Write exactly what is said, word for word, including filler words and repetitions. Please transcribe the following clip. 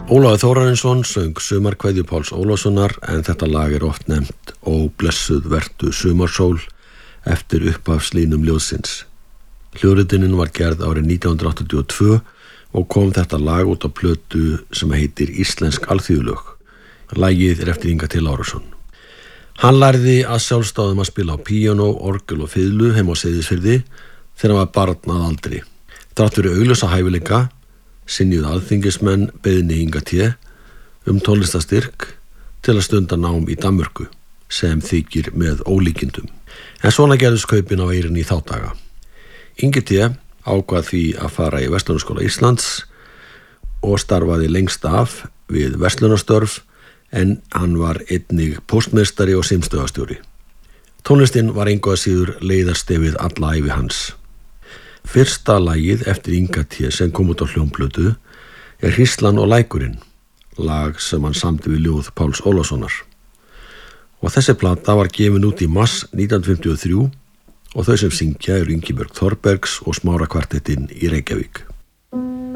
Ólafur Þórarinsson söng Sumarkveðju Páls Ólafssonar en þetta lag er oft nefnt Ó blessuð vertu sumarsól eftir upphafslínum ljóðsins. Hljóðritunin var gerð árið nítján hundruð áttatíu og tvö og kom þetta lag út á plötu sem heitir Íslensk alþýðulög. Lagið er eftir Inga T. Lárusson. Hann lærði að sjálfstáðum að spila á píanó, orgel og fiðlu heima á Seyðisfirði þegar hann var barn að aldri. Þrátt fyrir augljósa hæfileika synjuðu alþingismenn beiðni Inga T. um tónlistastyrk til að stunda nám í Danmörku sem þykir með ólíkindum. En svona gerðust kaupin á Eyrinni í þá daga. Ingi T. ákvað því að fara í Verslunarskóla Íslands og starfaði lengst af við verslunarstörf en hann var einnig póstmeistari og símstöðvarstjóri. Tónlistin var engu að síður leiðarstefið alla ævi hans. Fyrsta lagið eftir Inga T. sem kom út á hljómplötu er Hríslan og lækurinn, lag sem hann samdi við ljóð Páls Ólafssonar. Og þessi plata var gefin út í mars nítján hundruð fimmtíu og þrjú og þau sem syngja eru Ingibjörg Þorbergs og Smára kvartettinn í Reykjavík.